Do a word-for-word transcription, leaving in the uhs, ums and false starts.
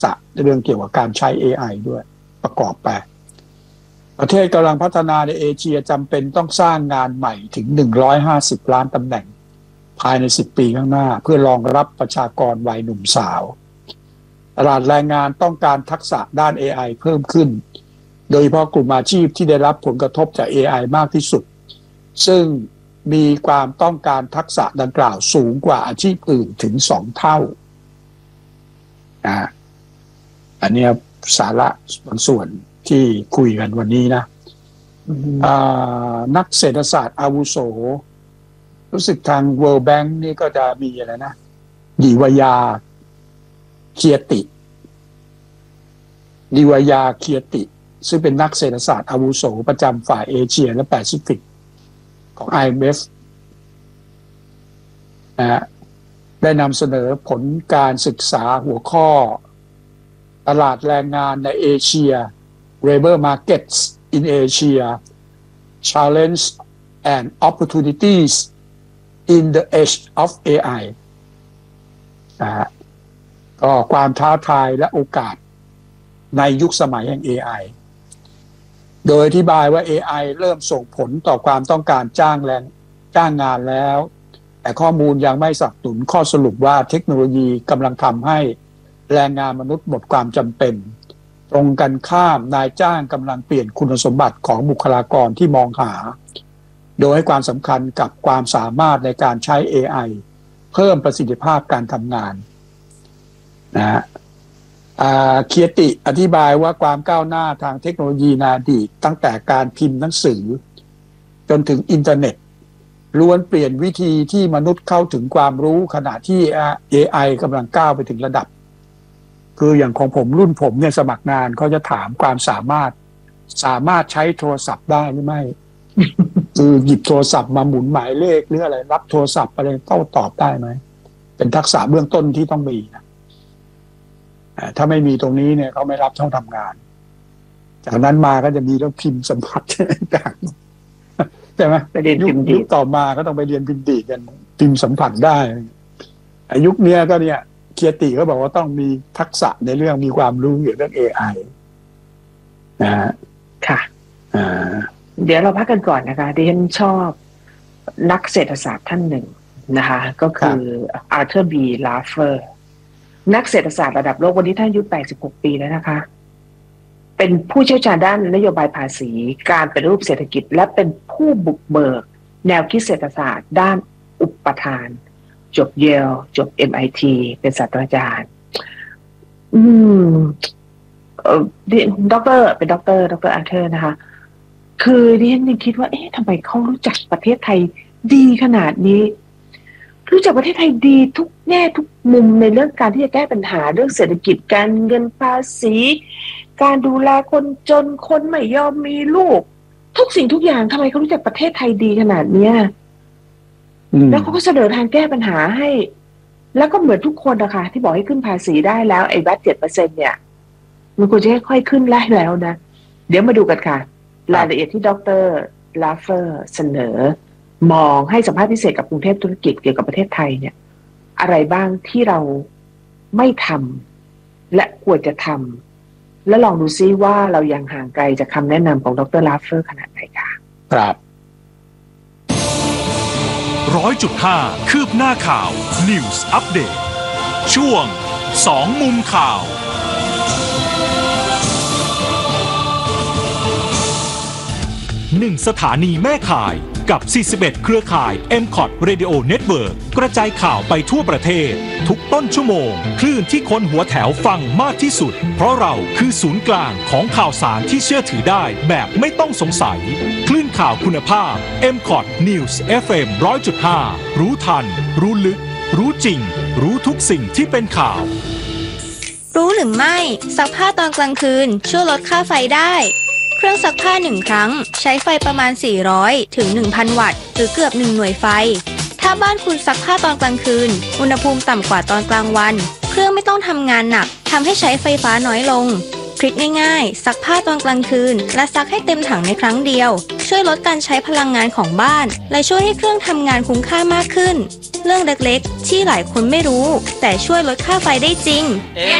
ษะในเรื่องเกี่ยวกับการใช้ เอ ไอ ด้วยประกอบไปประเทศกำลังพัฒนาในเอเชียจำเป็นต้องสร้างงานใหม่ถึงหนึ่งร้อยห้าสิบล้านตำแหน่งภายในสิบปีข้างหน้าเพื่อรองรับประชากรวัยหนุ่มสาวตลาดแรงงานต้องการทักษะด้าน เอ ไอ เพิ่มขึ้นโดยเฉพาะกลุ่มอาชีพที่ได้รับผลกระทบจาก เอ ไอ มากที่สุดซึ่งมีความต้องการทักษะดังกล่าวสูงกว่าอาชีพอื่นถึงสองเท่านะอันนี้สาระบางส่วนที่คุยกันวันนี้นะนักเศรษฐศาสตร์อาวุโสรู้สึกทาง World Bank นี่ก็จะมีอะไรนะดิวายาเคียติดิวายาเคียติซึ่งเป็นนักเศรษฐศาสตร์อาวุโสประจำฝ่ายเอเชียและแปซิฟิกของ ไอ เอ็ม เอฟ นะฮะได้นำเสนอผลการศึกษาหัวข้อตลาดแรงงานในเอเชีย Labor Markets in Asia Challenge and Opportunities in the Age of เอ ไอ นะฮะก็ความท้าทายและโอกาสในยุคสมัยแห่ง เอ ไอ โดยอธิบายว่า เอ ไอ เริ่มส่งผลต่อความต้องการจ้างแรงจ้างงานแล้วแต่ข้อมูลยังไม่สนับสนุนข้อสรุปว่าเทคโนโลยีกำลังทำให้แรงงานมนุษย์หมดความจำเป็นตรงกันข้ามนายจ้างกำลังเปลี่ยนคุณสมบัติของบุคลากรที่มองหาโดยให้ความสำคัญกับความสามารถในการใช้ เอ ไอ เพิ่มประสิทธิภาพการทำงานนะฮะเคียติอธิบายว่าความก้าวหน้าทางเทคโนโลยีในอดีตตั้งแต่การพิมพ์หนังสือจนถึงอินเทอร์เน็ตล้วนเปลี่ยนวิธีที่มนุษย์เข้าถึงความรู้ขณะที่ เอ ไอ กำลังก้าวไปถึงระดับคืออย่างของผมรุ่นผมเนี่ยสมัครงานเขาจะถามความสามารถสามารถใช้โทรศัพท์ได้หรือไม่ คือหยิบโทรศัพท์มาหมุนหมายเลขหรืออะไรรับโทรศัพท์อะไรต้องตอบได้ไหมเป็นทักษะเบื้องต้นที่ต้องมีนะถ้าไม่มีตรงนี้เนี่ยเขาไม่รับเข้าทำงานจากนั้นมาก็จะมีเรื่องพิมพ์สัมผัสต่างใช่ไหมไปเรียนพิมพ์ดีต่อมาก็ต้องไปเรียนพิมพ์ดีกันพิมพ์สัมผัสได้ยุคนี้ก็เนี่ยเคียติเขาบอกว่าต้องมีทักษะในเรื่องมีความรู้เกี่ยวกับเรื่อง เอ ไอ นะฮะค่ะอ่าเดี๋ยวเราพักกันก่อนนะคะดิฉันชอบนักเศรษฐศาสตร์ท่านหนึ่งนะคะก็คืออาร์เธอร์บีลาเฟอร์นักเศรษฐศาสตร์ระดับโลกวันนี้ท่านอายุแปดสิบหกปีแล้วนะคะเป็นผู้เชี่ยวชาญด้านนโยบายภาษีการปฏิรูปเศรษฐกิจและเป็นผู้บุกเบิกแนวคิดเศรษฐศาสตร์ด้านอุปทานจบเยลจบ เอ็ม ไอ ที เป็นศาสตราจารย์อืมเอ่อด็อกเตอร์เป็นด็อกเตอร์ด็อกเตอร์อาร์เธอร์นะคะคือดิฉันยังคิดว่าเอ๊ะทำไมเขารู้จักประเทศไทยดีขนาดนี้รู้จักประเทศไทยดีทุกแง่ทุกมุมในเรื่องการที่จะแก้ปัญหาเรื่องเศรษฐกิจการเงินภาษีการดูแลคนจนคนไม่ยอมมีลูกทุกสิ่งทุกอย่างทำไมเขารู้จักประเทศไทยดีขนาดเนี้ยแล้วเขาก็เสนอทางแก้ปัญหาให้แล้วก็เหมือนทุกคนนะคะที่บอกให้ขึ้นภาษีได้แล้วไอ้แวตเจ็ดเปอร์เซ็นต์เนี่ยมันควรจะค่อยๆขึ้นได้แล้วนะเดี๋ยวมาดูกันค่ะรายละเอียดที่ดร.ลาเฟอร์เสนอมองให้สัมภาษณ์พิเศษกับกรุงเทพธุรกิจเกี่ยวกับประเทศไทยเนี่ยอะไรบ้างที่เราไม่ทำและควรจะทำและลองดูซิว่าเรายังห่างไกลจากคำแนะนำของดร.ลาเฟอร์ขนาดไหนคะครับร้อยจุดห้าคืบหน้าข่าว News Update ช่วงสองมุมข่าวหนึ่งสถานีแม่ข่ายกับสี่สิบเอ็ดเครือข่าย เอ็ม คอท Radio Network กระจายข่าวไปทั่วประเทศทุกต้นชั่วโมงคลื่นที่คนหัวแถวฟังมากที่สุดเพราะเราคือศูนย์กลางของข่าวสารที่เชื่อถือได้แบบไม่ต้องสงสัยคลื่นข่าวคุณภาพ เอ็ม คอท News เอฟ เอ็ม หนึ่งร้อยจุดห้า รู้ทันรู้ลึกรู้จริงรู้ทุกสิ่งที่เป็นข่าวรู้หรือไม่ซักผ้าตอนกลางคืนช่วยลดค่าไฟได้เครื่องซักผ้าหนึ่งครั้งใช้ไฟประมาณสี่ร้อยถึง หนึ่งพัน วัตต์หรือเกือบหนึ่งหน่วยไฟถ้าบ้านคุณซักผ้าตอนกลางคืนอุณหภูมิต่ำกว่าตอนกลางวันเครื่องไม่ต้องทำงานหนักทำให้ใช้ไฟฟ้าน้อยลงทริคง่ายๆซักผ้าตอนกลางคืนและซักให้เต็มถังในครั้งเดียวช่วยลดการใช้พลังงานของบ้านและช่วยให้เครื่องทำงานคุ้มค่ามากขึ้นเรื่องเล็กๆที่หลายคนไม่รู้แต่ช่วยลดค่าไฟได้จริงเอ็ม